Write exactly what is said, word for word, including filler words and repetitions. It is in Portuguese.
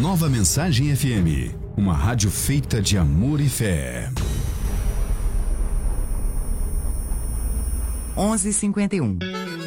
Nova Mensagem F M, uma rádio feita de amor e fé. onze e cinquenta e um.